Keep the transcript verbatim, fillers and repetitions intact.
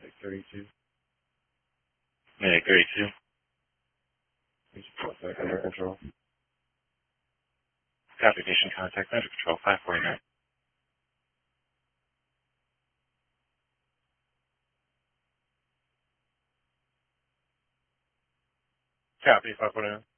thirty-two. Medic thirty-two. Contact under control. Copy, patient contact under control, five forty-nine. Copy, five forty-nine.